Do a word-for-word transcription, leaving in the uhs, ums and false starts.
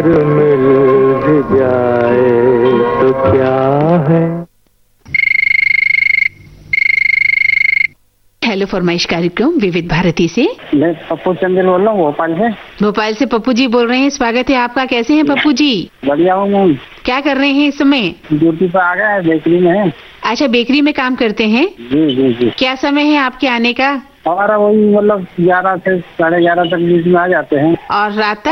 मिल भी जाए तो क्या है। हेलो फरमाइश कार्यक्रम विविध भारती से मैं पप्पू चंद्र बोल रहा हूँ भोपाल से। भोपाल से पप्पू जी बोल रहे हैं, स्वागत है आपका। कैसे हैं पप्पू जी? बढ़िया हूँ मैं। क्या कर रहे हैं इस समय? ड्यूटी पे आ गए, बेकरी में है। अच्छा, बेकरी में काम करते हैं? जी जी जी। क्या समय है आपके आने का? हमारा वही मतलब ग्यारह से साढ़े ग्यारह तक बीच में आ जाते हैं। और रात तक?